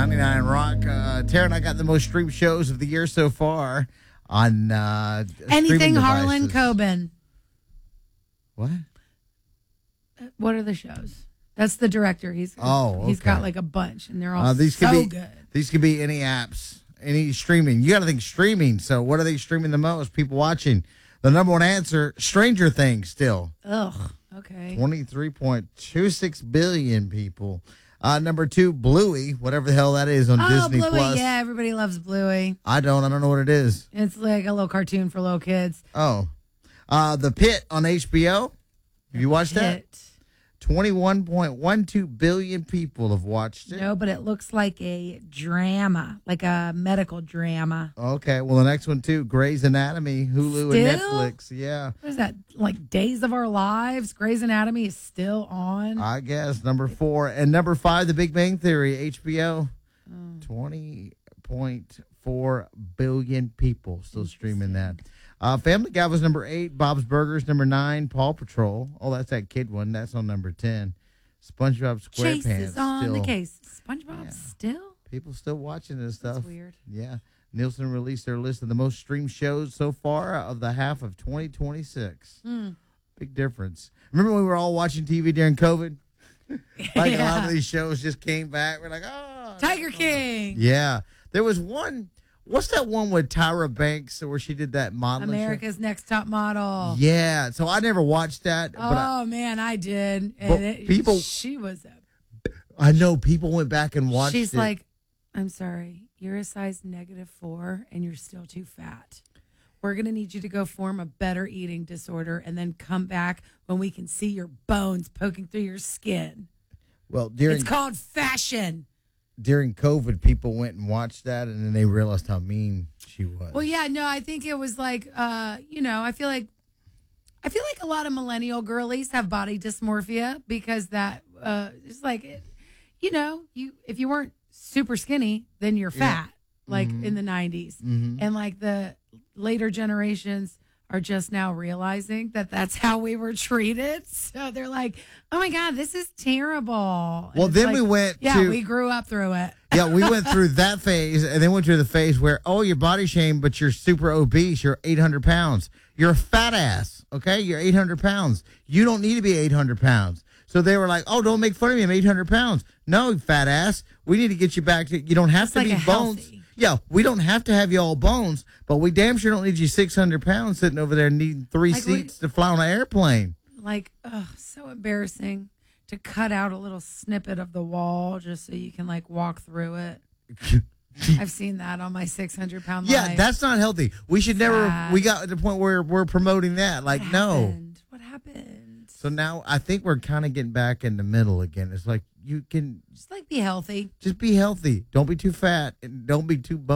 99 Rock. Tara and I got the most streamed shows of the year so far on Anything Harlan Harlan Coben. What? What are the shows? That's the director. He's got like a bunch, and they're all these so could be, good. These could be any apps, any streaming. You got to think streaming. So what are they streaming the most? People watching. The number one answer, Stranger Things still. Ugh, okay. 23.26 billion people. Number two, Bluey, whatever the hell that is on Disney Bluey, Plus. yeah, everybody loves Bluey. I don't know what it is. It's like a little cartoon for little kids. Oh. The Pit on HBO. Have you watched that? 21.12 billion people have watched it. No, but it looks like a drama, like a medical drama. Okay, well, the next one, too, Grey's Anatomy, Hulu and Netflix. Yeah. What is that, like Days of Our Lives? Grey's Anatomy is still on? I guess. Number 4. And number 5, The Big Bang Theory, HBO. 20.4 billion people still streaming that. Family Guy was number 8. Bob's Burgers, number 9. Paw Patrol. Oh, that's that kid one. That's on number 10. SpongeBob SquarePants. Chase is on still. the case. SpongeBob still? People still watching this stuff. That's weird. Yeah. Nielsen released their list of the most streamed shows so far of the half of 2026. Big difference. Remember when we were all watching TV during COVID? Like a lot of these shows just came back. We're like, oh. Tiger King. Yeah. There was one. What's that one with Tyra Banks where she did that modeling America's Next Top Model. Yeah. So I never watched that. Man, I did. And she was I know people went back and watched it. She's like, I'm sorry, you're a size -4 and you're still too fat. We're going to need you to go form a better eating disorder and then come back when we can see your bones poking through your skin. Well, it's called fashion. During COVID, people went and watched that, and then they realized how mean she was. Well, yeah, no, I think it was like, I feel like a lot of millennial girlies have body dysmorphia because that it's like, if you weren't super skinny, then you're fat, like in the 90s. And like the later generations are just now realizing that that's how we were treated. So they're like, oh my God, this is terrible. Well, then we went we grew up through it. Yeah, we went through that phase and then went through the phase where, you're body shamed, but you're super obese. You're 800 pounds. You're a fat ass. Okay. You're 800 pounds. You don't need to be 800 pounds. So they were like, oh, don't make fun of me. I'm 800 pounds. No, fat ass. We need to get you back to, you don't have to be bones. Healthy. Yeah, we don't have to have you all bones, but we damn sure don't need you 600 pounds sitting over there needing 3 seats to fly on an airplane. Like, so embarrassing to cut out a little snippet of the wall just so you can like walk through it. I've seen that on my 600-pound life. Yeah, that's not healthy. We should never, we got to the point where we're promoting that. Like, What happened? So now I think we're kind of getting back in the middle again. It's like you can just like be healthy. Just be healthy. Don't be too fat and don't be too bony.